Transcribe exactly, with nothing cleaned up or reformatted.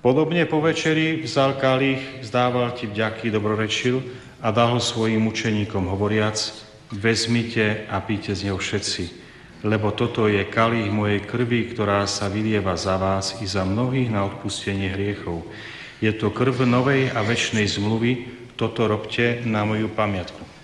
Podobne po večeri vzal kalich, vzdával ti vďaky, dobrorečil a dal ho svojim učeníkom, hovoriac: vezmite a píte z neho všetci, lebo toto je kalich mojej krvi, ktorá sa vylieva za vás i za mnohých na odpustenie hriechov. Je to krv novej a večnej zmluvy, toto robte na moju pamiatku.